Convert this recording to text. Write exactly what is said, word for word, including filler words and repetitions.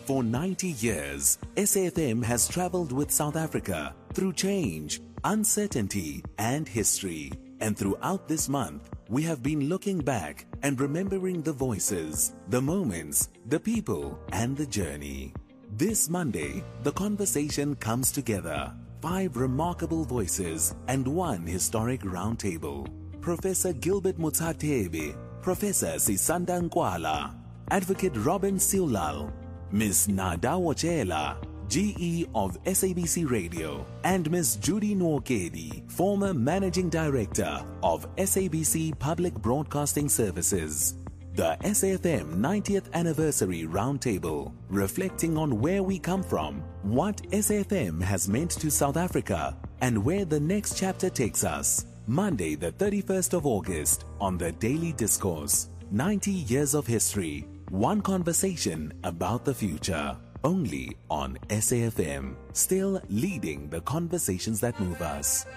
For ninety years, S A F M has traveled with South Africa through change, uncertainty, and history. And throughout this month, we have been looking back and remembering the voices, the moments, the people, and the journey. This Monday, the conversation comes together. Five remarkable voices and one historic roundtable. Professor Gilbert Mutsathebe, Professor Sisanda Nkwala, Advocate Robin Siulal, Miss Nada Wachela, G E of S A B C Radio, and Miss Judy Nwokedi, former Managing Director of S A B C Public Broadcasting Services. The S A F M ninetieth Anniversary Roundtable, reflecting on where we come from, what S A F M has meant to South Africa, and where the next chapter takes us. Monday the thirty-first of August on the Daily Discourse. ninety years of history, one conversation about the future. Only on S A F M, still leading the conversations that move us.